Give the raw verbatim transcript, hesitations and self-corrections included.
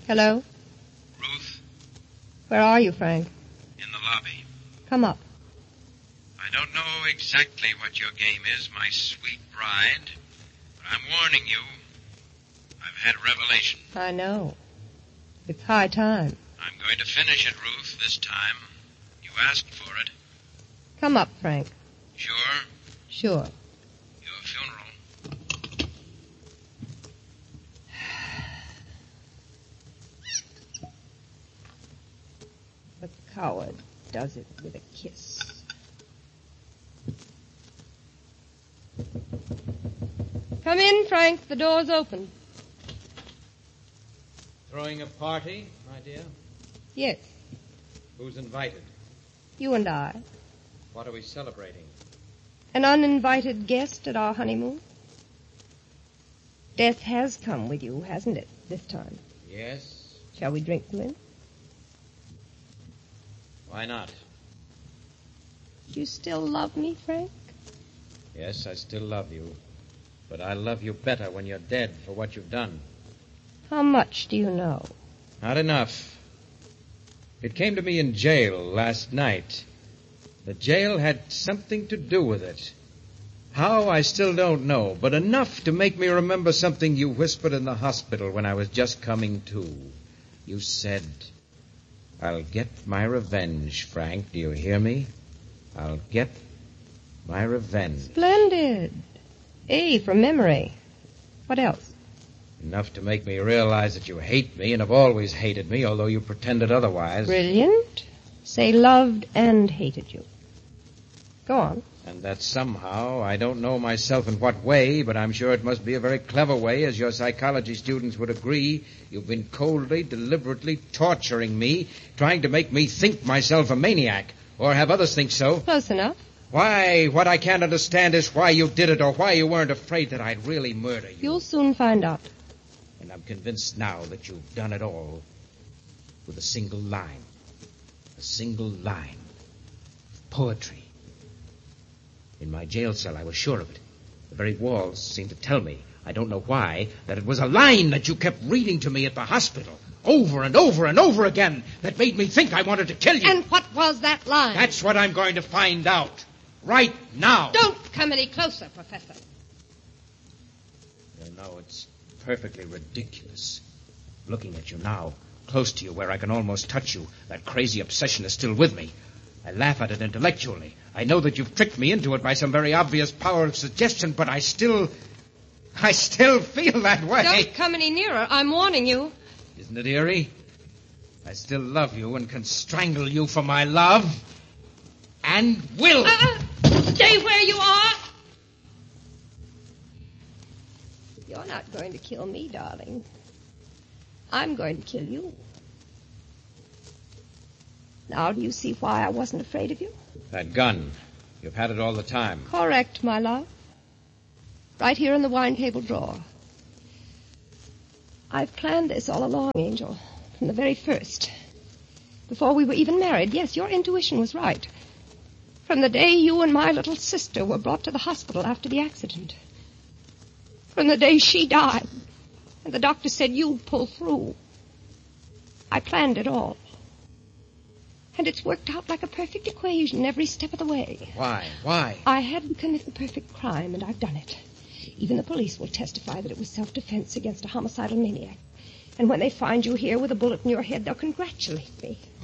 Hello? Ruth? Where are you, Frank? In the lobby. Come up. I don't know exactly what your game is, my sweet bride, but I'm warning you. I've had a revelation. I know. It's high time. I'm going to finish it, Ruth, this time. You asked for it. Come up, Frank. Sure? Sure. Your funeral. A coward does it with a kiss. Come in, Frank. The door's open. Throwing a party, my dear? Yes, Who's invited? you and I. What are we celebrating? An uninvited guest at our honeymoon. Death has come with you, hasn't it, this time? Yes. Shall we drink some in? Why not? Do you still love me, Frank? Yes, I still love you. But I love you better when you're dead for what you've done. How much do you know? Not enough. It came to me in jail last night. The jail had something to do with it. How, I still don't know, but enough to make me remember something you whispered in the hospital when I was just coming to. You said, "I'll get my revenge, Frank. Do you hear me? I'll get my revenge." Splendid. A from memory. What else? Enough to make me realize that you hate me and have always hated me, although you pretended otherwise. Brilliant. Say loved and hated you. Go on. And that somehow, I don't know myself in what way, but I'm sure it must be a very clever way, as your psychology students would agree, you've been coldly, deliberately torturing me, trying to make me think myself a maniac, or have others think so. Close enough. Why, what I can't understand is why you did it, or why you weren't afraid that I'd really murder you. You'll soon find out. And I'm convinced now that you've done it all with a single line. A single line of poetry. In my jail cell, I was sure of it. The very walls seemed to tell me, I don't know why, that it was a line that you kept reading to me at the hospital, over and over and over again, that made me think I wanted to kill you. And what was that line? That's what I'm going to find out. Right now. Don't come any closer, Professor. You know, it's perfectly ridiculous. Looking at you now, close to you where I can almost touch you, that crazy obsession is still with me. I laugh at it intellectually. I know that you've tricked me into it by some very obvious power of suggestion, but I still... I still feel that way. Don't come any nearer. I'm warning you. Isn't it eerie? I still love you and can strangle you for my love. And will. Uh, uh, stay where you are. You're not going to kill me, darling. I'm going to kill you. Now, do you see why I wasn't afraid of you? That gun. You've had it all the time. Correct, my love. Right here in the wine table drawer. I've planned this all along, Angel, from the very first. Before we were even married. Yes, your intuition was right. From the day you and my little sister were brought to the hospital after the accident. From the day she died, and the doctor said you'd pull through. I planned it all. And it's worked out like a perfect equation every step of the way. Why? Why? I had to commit the perfect crime, and I've done it. Even the police will testify that it was self-defense against a homicidal maniac. And when they find you here with a bullet in your head, they'll congratulate me.